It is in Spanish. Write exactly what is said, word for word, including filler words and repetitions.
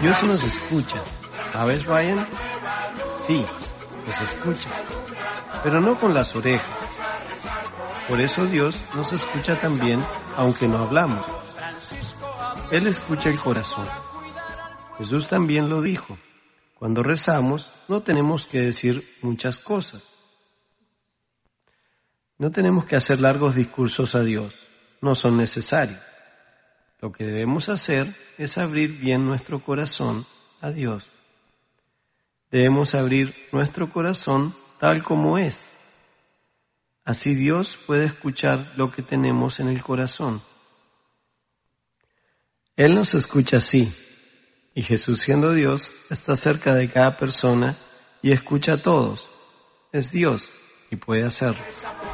Dios nos escucha. ¿Sabes, Ryan? Sí, nos escucha, pero no con las orejas. Por eso Dios nos escucha también, aunque no hablamos. Él escucha el corazón. Jesús también lo dijo. Cuando rezamos, no tenemos que decir muchas cosas. No tenemos que hacer largos discursos a Dios. No son necesarios. Lo que debemos hacer es abrir bien nuestro corazón a Dios. Debemos abrir nuestro corazón tal como es. Así Dios puede escuchar lo que tenemos en el corazón. Él nos escucha así, y Jesús, siendo Dios, está cerca de cada persona y escucha a todos. Es Dios y puede hacerlo.